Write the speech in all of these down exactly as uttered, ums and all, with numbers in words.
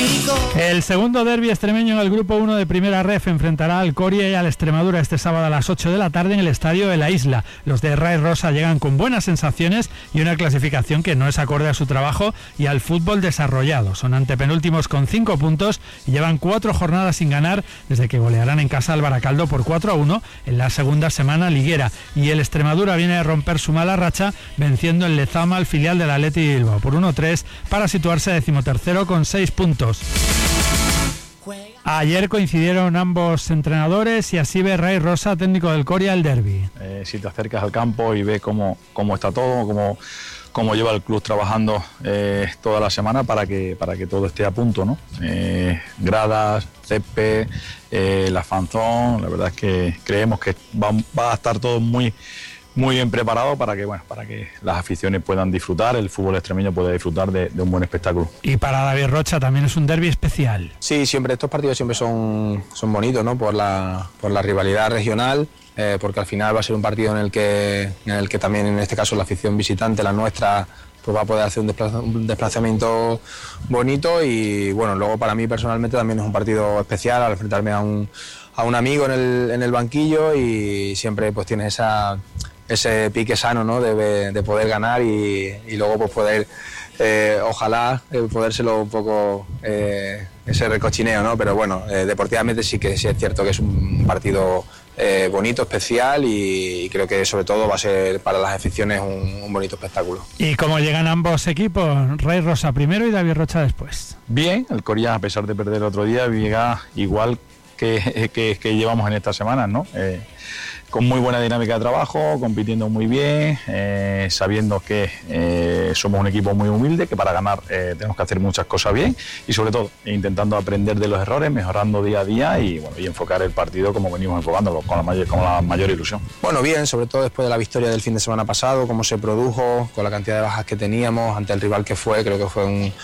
El segundo derbi extremeño en el grupo uno de Primera Ref enfrentará al Coria y al Extremadura este sábado a las ocho de la tarde en el estadio de la Isla. Los de Ray Rosa llegan con buenas sensaciones y una clasificación que no es acorde a su trabajo y al fútbol desarrollado. Son antepenúltimos con cinco puntos y llevan cuatro jornadas sin ganar desde que golearán en casa al Baracaldo por cuatro a uno en la segunda semana liguera. Y el Extremadura viene a romper su mala racha venciendo en Lezama al filial del Athletic de Bilbao por uno a tres para situarse decimotercero con seis puntos. Ayer coincidieron ambos entrenadores y así ve Ray Rosa, técnico del Coria, el derbi. Eh, si te acercas al campo y ves cómo, cómo está todo, cómo, cómo lleva el club trabajando eh, toda la semana para que, para que todo esté a punto, ¿no? Eh, gradas, césped, eh, la fanzón, la verdad es que creemos que va, va a estar todo muy... muy bien preparado para que bueno para que las aficiones puedan disfrutar, el fútbol extremeño pueda disfrutar de, de un buen espectáculo. Y para David Rocha también es un derbi especial. Sí, siempre estos partidos siempre son, son bonitos, ¿no? Por la, por la rivalidad regional, eh, porque al final va a ser un partido en el que en el que también en este caso la afición visitante, la nuestra, pues va a poder hacer un, desplaza, un desplazamiento bonito y bueno, luego para mí personalmente también es un partido especial al enfrentarme a un, a un amigo en el, en el banquillo y siempre pues tienes esa ese pique sano, ¿no? de, de poder ganar y, y luego pues poder, eh, ojalá, eh, podérselo un poco, eh, ese recochineo, ¿no? Pero bueno, eh, deportivamente sí que sí es cierto que es un partido eh, bonito, especial y, y creo que sobre todo va a ser para las aficiones un, un bonito espectáculo. ¿Y cómo llegan ambos equipos? Ray Rosa primero y David Rocha después. Bien, el Coria, a pesar de perder el otro día, llega igual que, que, que llevamos en estas semanas, ¿no? Eh, con muy buena dinámica de trabajo, compitiendo muy bien, eh, sabiendo que eh, somos un equipo muy humilde, que para ganar eh, tenemos que hacer muchas cosas bien y sobre todo intentando aprender de los errores, mejorando día a día y, bueno, y enfocar el partido como venimos enfocándolo, con la, mayor, con la mayor ilusión. Bueno, bien, sobre todo después de la victoria del fin de semana pasado, cómo se produjo, con la cantidad de bajas que teníamos ante el rival que fue, creo que fue un,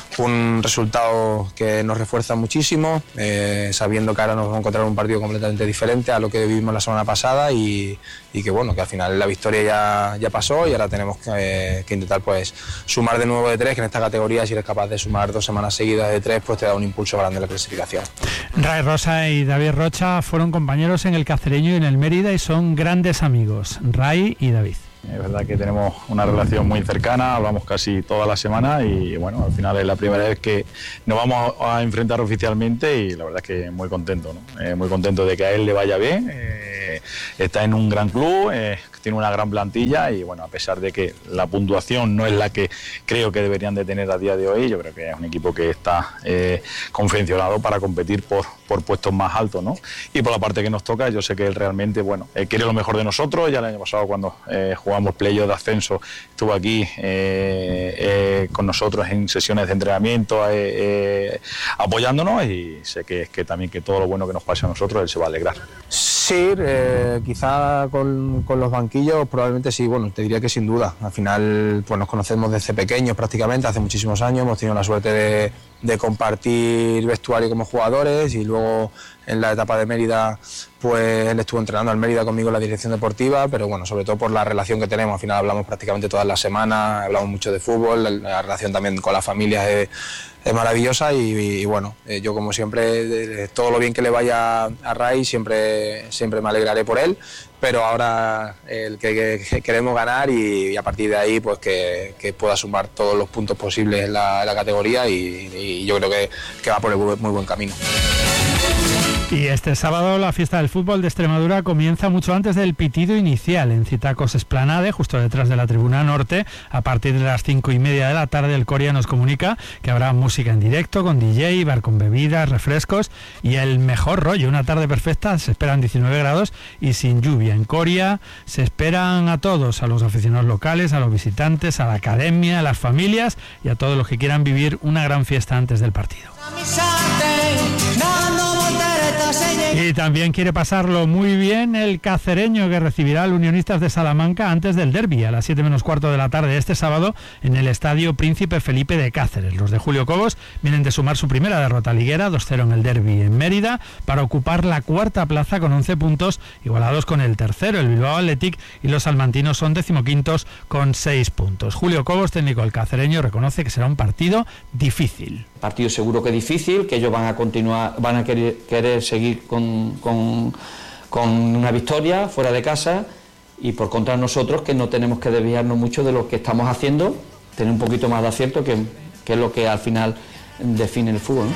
un resultado que nos refuerza muchísimo, eh, sabiendo que ahora nos vamos a encontrar un partido completamente diferente a lo que vivimos la semana pasada y, y que bueno, que al final la victoria ya, ya pasó y ahora tenemos que, eh, que intentar pues sumar de nuevo de tres, que en esta categoría si eres capaz de sumar dos semanas seguidas de tres pues te da un impulso grande en la clasificación. Ray Rosa y David Rocha fueron compañeros en el Cacereño y en el Mérida y son grandes amigos, Ray y David. Es verdad que tenemos una relación muy cercana, hablamos casi toda la semana y bueno, al final es la primera vez que nos vamos a enfrentar oficialmente y la verdad es que muy contento, ¿no? Eh, muy contento de que a él le vaya bien, eh, está en un gran club, eh, tiene una gran plantilla y bueno, a pesar de que la puntuación no es la que creo que deberían de tener a día de hoy, yo creo que es un equipo que está eh, confeccionado para competir por, por puestos más altos, ¿no? Y por la parte que nos toca, yo sé que él realmente, bueno, eh, quiere lo mejor de nosotros, ya el año pasado cuando eh, jugamos playoff de ascenso, estuvo aquí eh, eh, con nosotros en sesiones de entrenamiento, eh, eh, apoyándonos y sé que, que también que todo lo bueno que nos pase a nosotros, él se va a alegrar. Sí, eh, quizá con, con los banquillos probablemente sí, bueno, te diría que sin duda. Al final pues nos conocemos desde pequeños prácticamente, hace muchísimos años, hemos tenido la suerte de, de compartir vestuario como jugadores y luego en la etapa de Mérida pues él estuvo entrenando al Mérida conmigo en la dirección deportiva, pero bueno, sobre todo por la relación que tenemos, al final hablamos prácticamente todas las semanas, hablamos mucho de fútbol, la, la relación también con la familia es, es maravillosa y, y, y bueno, eh, yo como siempre, de, todo lo bien que le vaya a Ray, siempre, siempre me alegraré por él, pero ahora el que, que queremos ganar y, y a partir de ahí pues que, que pueda sumar todos los puntos posibles en la, en la categoría y, y yo creo que, que va por el muy buen camino. Y este sábado la fiesta del fútbol de Extremadura comienza mucho antes del pitido inicial en Citacos Esplanade, justo detrás de la tribuna norte. A partir de las cinco y media de la tarde el Coria nos comunica que habrá música en directo con D J, bar con bebidas, refrescos y el mejor rollo, una tarde perfecta. Se esperan diecinueve grados y sin lluvia. En Coria se esperan a todos, a los aficionados locales, a los visitantes, a la academia, a las familias y a todos los que quieran vivir una gran fiesta antes del partido. Y también quiere pasarlo muy bien el cacereño, que recibirá al Unionistas de Salamanca antes del derbi a las siete menos cuarto de la tarde este sábado en el Estadio Príncipe Felipe de Cáceres. Los de Julio Cobos vienen de sumar su primera derrota liguera, dos cero en el derbi en Mérida, para ocupar la cuarta plaza con once puntos, igualados con el tercero, el Bilbao Athletic, y los salmantinos son decimoquintos con seis puntos. Julio Cobos, técnico del cacereño, reconoce que será un partido difícil. Partido seguro que difícil, que ellos van a continuar, van a querer, querer seguir con, con, con una victoria fuera de casa, y por contra nosotros, que no tenemos que desviarnos mucho de lo que estamos haciendo, tener un poquito más de acierto, que, que es lo que al final define el fútbol, ¿no?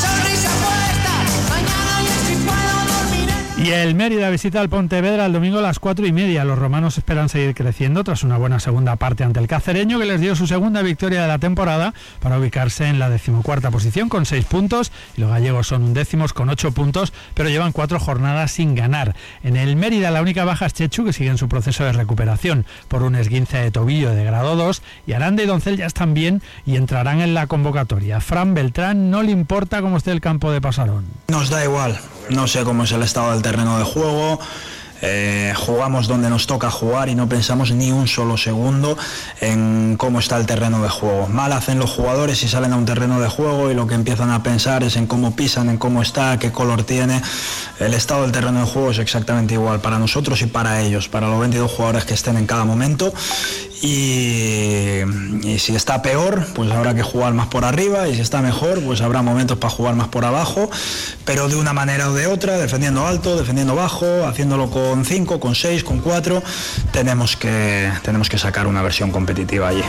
Y el Mérida visita al Pontevedra el domingo a las cuatro y media. Los romanos esperan seguir creciendo tras una buena segunda parte ante el cacereño, que les dio su segunda victoria de la temporada para ubicarse en la decimocuarta posición con seis puntos, y los gallegos son undécimos con ocho puntos, pero llevan cuatro jornadas sin ganar. En el Mérida la única baja es Chechu, que sigue en su proceso de recuperación por un esguince de tobillo de grado dos, y Aranda y Doncel ya están bien y entrarán en la convocatoria. Fran Beltrán no le importa cómo esté el campo de Pasarón. Nos da igual, no sé cómo es el estado del terreno de juego. Eh, jugamos donde nos toca jugar y no pensamos ni un solo segundo en cómo está el terreno de juego. Mal hacen los jugadores si salen a un terreno de juego y lo que empiezan a pensar es en cómo pisan, en cómo está, qué color tiene. El estado del terreno de juego es exactamente igual para nosotros y para ellos, para los veintidós jugadores que estén en cada momento. Y, y si está peor, pues habrá que jugar más por arriba, y si está mejor, pues habrá momentos para jugar más por abajo, pero de una manera o de otra, defendiendo alto, defendiendo bajo, haciéndolo con cinco, con seis, con cuatro, tenemos que, tenemos que sacar una versión competitiva allí.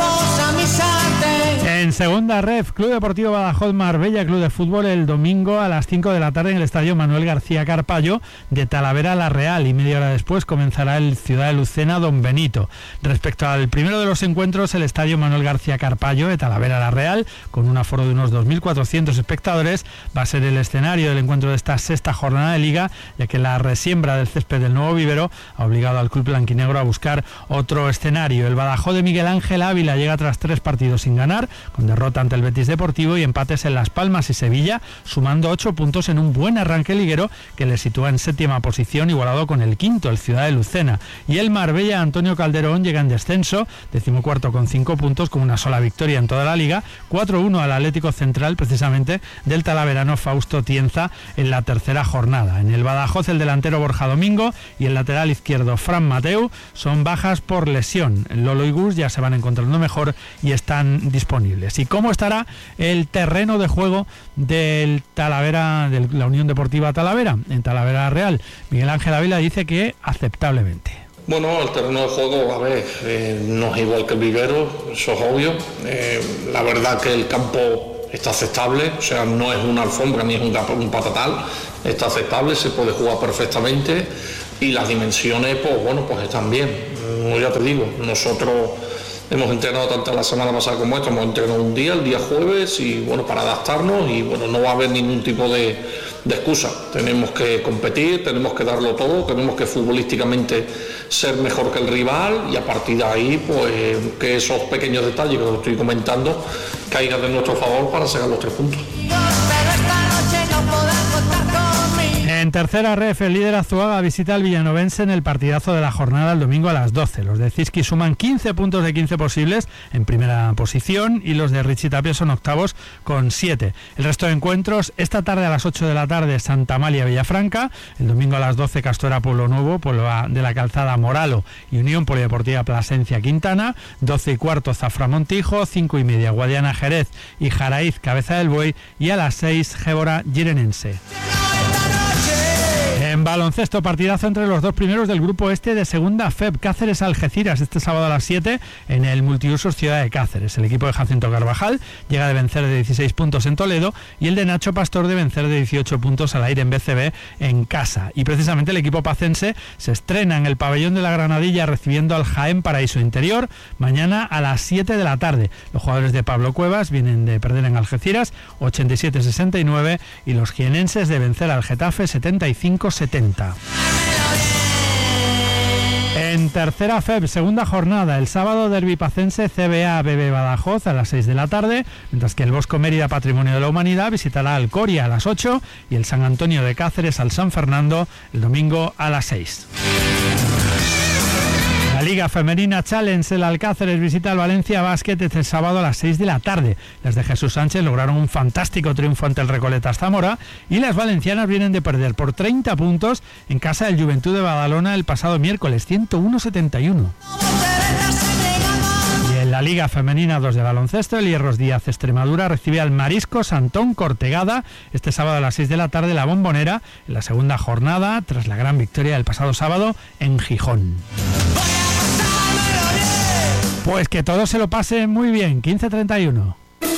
En segunda ref, Club Deportivo Badajoz Marbella Club de Fútbol el domingo a las cinco de la tarde en el estadio Manuel García Carpallo de Talavera La Real, y media hora después comenzará el Ciudad de Lucena Don Benito. Respecto al primero de los encuentros, el estadio Manuel García Carpallo de Talavera La Real, con un aforo de unos dos mil cuatrocientos espectadores, va a ser el escenario del encuentro de esta sexta jornada de Liga, ya que la resiembra del césped del nuevo vivero ha obligado al club blanquinegro a buscar otro escenario. El Badajoz de Miguel Ángel Ávila llega tras tres partidos sin ganar, con derrota ante el Betis Deportivo y empates en Las Palmas y Sevilla, sumando ocho puntos en un buen arranque liguero que le sitúa en séptima posición, igualado con el quinto, el Ciudad de Lucena. Y el Marbella Antonio Calderón llega en descenso, decimocuarto con cinco puntos, con una sola victoria en toda la liga, cuatro uno al Atlético Central, precisamente del talaverano Fausto Tienza, en la tercera jornada. En el Badajoz, el delantero Borja Domingo y el lateral izquierdo Fran Mateu son bajas por lesión. Lolo y Gus ya se van encontrando mejor y están disponibles. ¿Y cómo estará el terreno de juego del Talavera, de la Unión Deportiva Talavera, en Talavera Real? Miguel Ángel Ávila dice que aceptablemente. Bueno, el terreno de juego, a ver, eh, no es igual que el vivero, eso es obvio. Eh, la verdad que el campo está aceptable, o sea, no es una alfombra ni es un, un patatal, está aceptable, se puede jugar perfectamente, y las dimensiones, pues bueno, pues están bien. Ya te digo, nosotros hemos entrenado tanto la semana pasada como esta, hemos entrenado un día, el día jueves, y bueno, para adaptarnos, y bueno, no va a haber ningún tipo de, de excusa. Tenemos que competir, tenemos que darlo todo, tenemos que futbolísticamente ser mejor que el rival, y a partir de ahí, pues que esos pequeños detalles que os estoy comentando caigan de nuestro favor para sacar los tres puntos. En tercera ref, el líder Azuaga visita al villanovense en el partidazo de la jornada el domingo a las doce. Los de Ziski suman quince puntos de quince posibles en primera posición, y los de Richie Tapia son octavos con siete. El resto de encuentros, esta tarde a las ocho de la tarde Santa Amalia Villafranca, el domingo a las doce Castora Pueblo Nuevo, Pueblo de la Calzada Moralo y Unión Polideportiva Plasencia Quintana, doce y cuarto Zafra Montijo, cinco y media Guadiana Jerez y Jaraíz Cabeza del Buey, y a las seis Gébora Girenense. En baloncesto, partidazo entre los dos primeros del grupo este de segunda F E B, Cáceres Algeciras, este sábado a las siete en el Multiusos Ciudad de Cáceres. El equipo de Jacinto Carvajal llega de vencer de dieciséis puntos en Toledo, y el de Nacho Pastor de vencer de dieciocho puntos al aire en B C B en casa. Y precisamente el equipo pacense se estrena en el pabellón de la Granadilla recibiendo al Jaén Paraíso Interior mañana a las siete de la tarde. Los jugadores de Pablo Cuevas vienen de perder en Algeciras ochenta y siete sesenta y nueve, y los jienenses de vencer al Getafe setenta y cinco setenta. En tercera F E B, segunda jornada, el sábado derbi pacense C B A B B Badajoz a las seis de la tarde, mientras que el Bosco Mérida Patrimonio de la Humanidad visitará al Coria a las ocho y el San Antonio de Cáceres al San Fernando el domingo a las seis. La Liga Femenina Challenge, el Alcáceres visita al Valencia Basket este sábado a las seis de la tarde. Las de Jesús Sánchez lograron un fantástico triunfo ante el Recoletas Zamora, y las valencianas vienen de perder por treinta puntos en casa del Juventud de Badalona el pasado miércoles, ciento uno setenta y uno. Y en la la Liga Femenina dos de baloncesto, el Hierros Díaz Extremadura recibe al Marisco Santón Cortegada este sábado a las seis de la tarde en la Bombonera, en la segunda jornada, tras la gran victoria del pasado sábado en Gijón. Pues que todos se lo pasen muy bien, quince treinta y uno.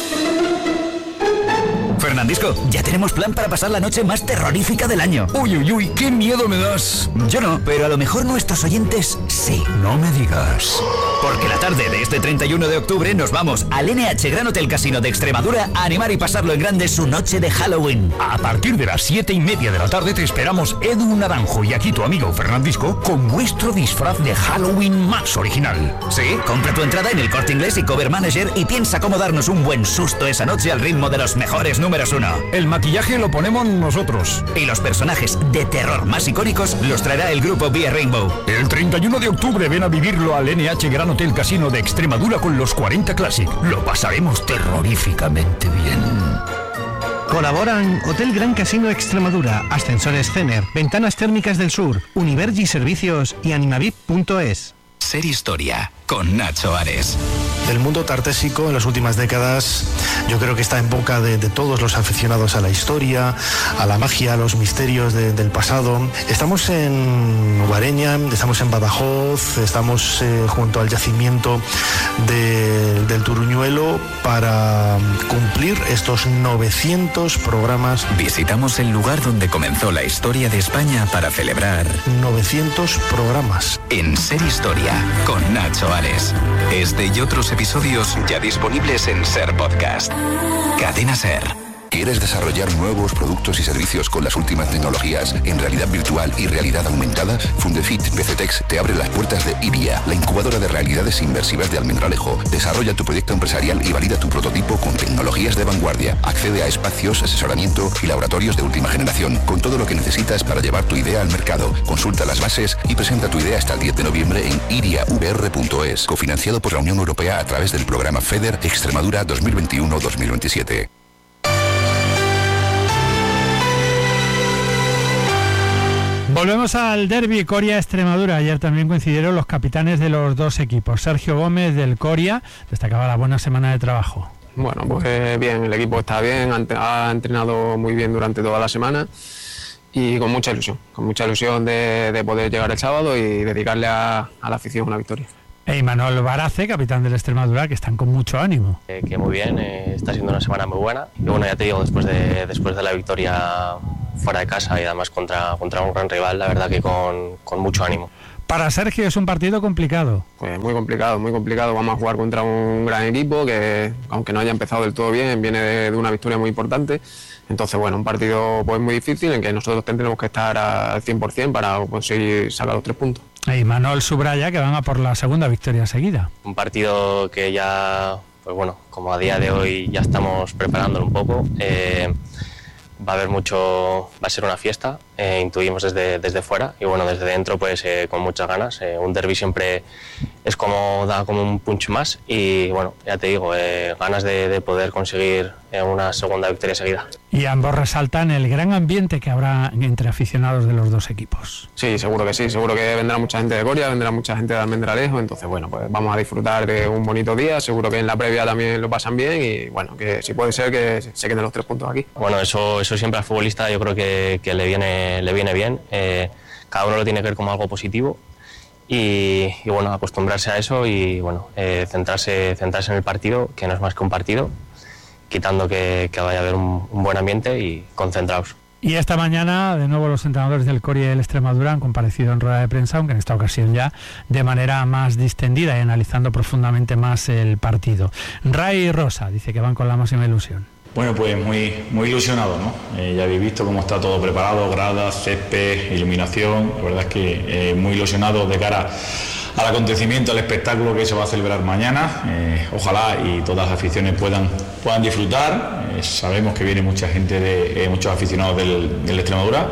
Fernandisco, ya tenemos plan para pasar la noche más terrorífica del año. Uy, uy, uy, qué miedo me das. Yo no, pero a lo mejor nuestros oyentes sí. No me digas. Porque la tarde de este treinta y uno de octubre nos vamos al N H Gran Hotel Casino de Extremadura a animar y pasarlo en grande su noche de Halloween. A partir de las siete y media de la tarde te esperamos Edu Naranjo y aquí tu amigo Fernandisco con nuestro disfraz de Halloween más original. Sí, compra tu entrada en el Corte Inglés y Cover Manager y piensa cómo darnos un buen susto esa noche al ritmo de los mejores números uno. El maquillaje lo ponemos nosotros. Y los personajes de terror más icónicos los traerá el grupo Vía Rainbow. El treinta y uno de octubre ven a vivirlo al N H Gran Hotel Casino de Extremadura con los cuarenta Classic. Lo pasaremos terroríficamente bien. Colaboran Hotel Gran Casino Extremadura, Ascensores Cener, Ventanas Térmicas del Sur, Univergi Servicios y Animavip punto es. Ser Historia, con Nacho Ares. El mundo tartésico en las últimas décadas yo creo que está en boca de, de todos los aficionados a la historia, a la magia, a los misterios de, del pasado. Estamos en Guareña, estamos en Badajoz, estamos eh, junto al yacimiento de, del Turuñuelo para cumplir estos novecientos programas. Visitamos el lugar donde comenzó la historia de España para celebrar novecientos programas. En Ser Historia, con Nacho Ares. Este y otros episodios ya disponibles en Ser Podcast. Cadena Ser. ¿Quieres desarrollar nuevos productos y servicios con las últimas tecnologías en realidad virtual y realidad aumentada? Fundefit B C Tex te abre las puertas de IRIA, la incubadora de realidades inmersivas de Almendralejo. Desarrolla tu proyecto empresarial y valida tu prototipo con tecnologías de vanguardia. Accede a espacios, asesoramiento y laboratorios de última generación, con todo lo que necesitas para llevar tu idea al mercado. Consulta las bases y presenta tu idea hasta el diez de noviembre en iria v r punto es, cofinanciado por la Unión Europea a través del programa FEDER Extremadura dos mil veintiuno dos mil veintisiete. Volvemos al derbi Coria-Extremadura. Ayer también coincidieron los capitanes de los dos equipos. Sergio Gómez del Coria destacaba la buena semana de trabajo. Bueno, pues bien, el equipo está bien, ha entrenado muy bien durante toda la semana y con mucha ilusión, con mucha ilusión de, de poder llegar el sábado y dedicarle a, a la afición una victoria. E Imanol Barace, capitán del Extremadura, que están con mucho ánimo. Eh, que muy bien, eh, está siendo una semana muy buena. Y bueno, ya te digo, después de, después de la victoria fuera de casa y además contra, contra un gran rival, la verdad que con, con mucho ánimo. Para Sergio es un partido complicado. Pues muy complicado, muy complicado. Vamos a jugar contra un gran equipo que, aunque no haya empezado del todo bien, viene de, de una victoria muy importante. Entonces, bueno, un partido pues muy difícil en que nosotros tendremos que estar al cien por ciento para conseguir sacar los tres puntos. Y Manuel subraya que van a por la segunda victoria seguida. Un partido que ya, pues bueno, como a día de hoy ya estamos preparándolo un poco. Eh, va a haber mucho, va a ser una fiesta, eh, intuimos desde, desde fuera y bueno, desde dentro pues eh, con muchas ganas. Eh, un derbi siempre es como, da como un punch más y bueno, ya te digo, eh, ganas de, de poder conseguir eh, una segunda victoria seguida. Y ambos resaltan el gran ambiente que habrá entre aficionados de los dos equipos. Sí, seguro que sí, seguro que vendrá mucha gente de Coria, vendrá mucha gente de Almendralejo, entonces bueno, pues vamos a disfrutar de un bonito día, seguro que en la previa también lo pasan bien y bueno, que si puede ser que se queden los tres puntos aquí. Bueno, eso, eso siempre al futbolista yo creo que, que le, viene, le viene bien, eh, cada uno lo tiene que ver como algo positivo y, y bueno, acostumbrarse a eso y bueno, eh, centrarse, centrarse en el partido, que no es más que un partido, quitando que, que vaya a haber un, un buen ambiente y concentrados. Y esta mañana, de nuevo, los entrenadores del Coria y del Extremadura han comparecido en rueda de prensa, aunque en esta ocasión ya de manera más distendida y analizando profundamente más el partido. Ray Rosa dice que van con la máxima ilusión. Bueno, pues muy, muy ilusionado, ¿no? Eh, ya habéis visto cómo está todo preparado, gradas, césped, iluminación. La verdad es que eh, muy ilusionado de cara al acontecimiento, al espectáculo que se va a celebrar mañana. Eh, ojalá y todas las aficiones puedan, puedan disfrutar. Eh, sabemos que viene mucha gente, de, eh, muchos aficionados del, del Extremadura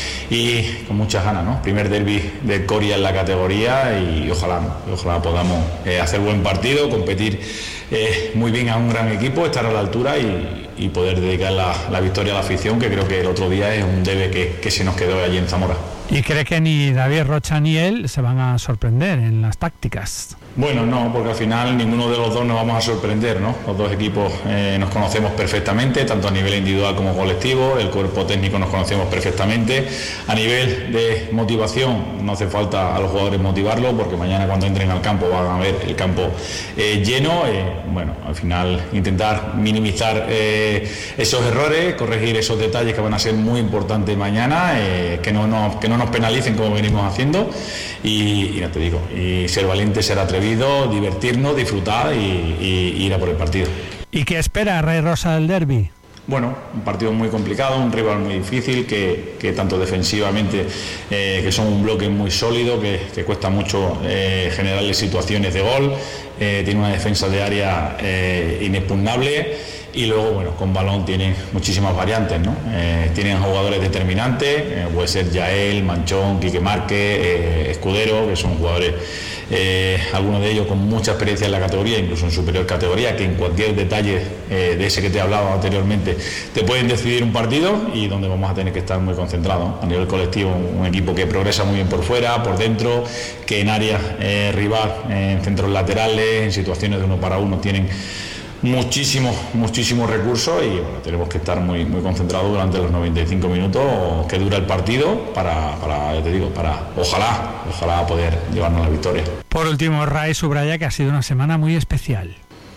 y con muchas ganas, ¿no? Primer derbi de Coria en la categoría y ojalá, ojalá podamos eh, hacer buen partido, competir eh, muy bien a un gran equipo, estar a la altura y, y poder dedicar la, la victoria a la afición, que creo que el otro día es un debe que, que se nos quedó allí en Zamora. ¿Y cree que ni David Rocha ni él se van a sorprender en las tácticas? Bueno, no, porque al final ninguno de los dos nos vamos a sorprender, ¿no? Los dos equipos eh, nos conocemos perfectamente, tanto a nivel individual como colectivo, el cuerpo técnico nos conocemos perfectamente. A nivel de motivación, no hace falta a los jugadores motivarlos, porque mañana cuando entren al campo van a ver el campo eh, lleno. Eh, bueno, al final intentar minimizar eh, esos errores, corregir esos detalles que van a ser muy importantes mañana, eh, que, no nos, que no nos penalicen como venimos haciendo, y, y no te digo, y ser valiente, ser atrevido, divertirnos, disfrutar y, y, y ir a por el partido. ¿Y qué espera Ray Rosa del derbi? Bueno, un partido muy complicado, un rival muy difícil, que, que tanto defensivamente, eh, que son un bloque muy sólido, que, que cuesta mucho eh, generarles situaciones de gol, eh, tiene una defensa de área eh, inexpugnable. Y luego, bueno, con balón tienen muchísimas variantes, ¿no? Eh, tienen jugadores determinantes, eh, puede ser Yael, Manchón, Quique Márquez, eh, Escudero, que son jugadores, eh, algunos de ellos con mucha experiencia en la categoría, incluso en superior categoría, que en cualquier detalle eh, de ese que te he hablado anteriormente te pueden decidir un partido, y donde vamos a tener que estar muy concentrados. A nivel colectivo, un equipo que progresa muy bien por fuera, por dentro, que en áreas eh, rival, en centros laterales, en situaciones de uno para uno, tienen muchísimos, muchísimos recursos, y bueno, tenemos que estar muy, muy concentrados durante los noventa y cinco minutos que dura el partido para, para, ya te digo, para ojalá, ojalá poder llevarnos la victoria. Por último, Ray subraya que ha sido una semana muy especial.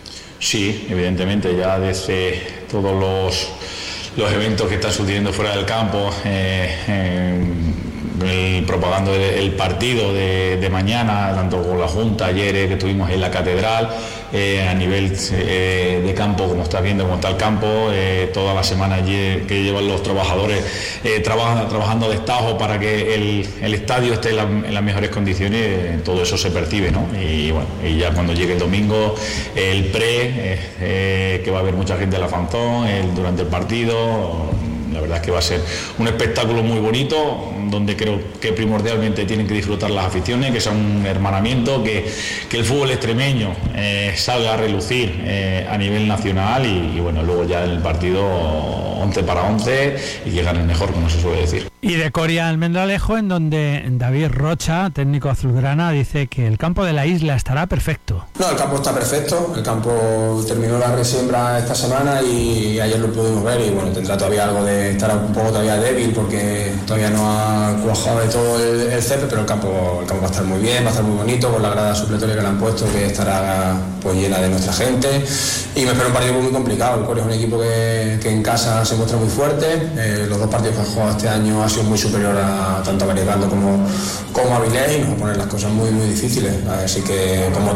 Sí, evidentemente, ya desde todos los, los eventos que están sucediendo fuera del campo, eh, eh, el, propagando el, el partido de, de mañana, tanto con la Junta ayer eh, que estuvimos en la Catedral, eh, a nivel eh, de campo, como estás viendo cómo está el campo, eh, toda la semana ayer que llevan los trabajadores eh, trabajan, trabajando de estajo para que el, el estadio esté en, la, en las mejores condiciones, eh, todo eso se percibe, ¿no? Y bueno, y ya cuando llegue el domingo, el pre, eh, eh, que va a haber mucha gente en la Fanzón, el, durante el partido, la verdad es que va a ser un espectáculo muy bonito, donde creo que primordialmente tienen que disfrutar las aficiones, que sea un hermanamiento, que, que el fútbol extremeño eh, salga a relucir eh, a nivel nacional, y, y bueno, luego ya en el partido once para once y que gane el mejor, como se suele decir. Y de Coria Almendralejo, en donde David Rocha, técnico azulgrana, dice que el campo de la isla estará perfecto. No, el campo está perfecto, el campo terminó la resiembra esta semana y ayer lo pudimos ver, y bueno, tendrá todavía algo de estar un poco todavía débil porque todavía no ha cuajado de todo el, el césped, pero el campo, el campo va a estar muy bien, va a estar muy bonito, con la grada supletoria que le han puesto, que estará pues llena de nuestra gente, y me espero un partido muy complicado. El Coria es un equipo que, que en casa se muestra muy fuerte, eh, los dos partidos que han jugado este año ha sido muy superior a tanto a Marigaldo como, como a Avilés, y nos va a poner las cosas muy muy difíciles, así que como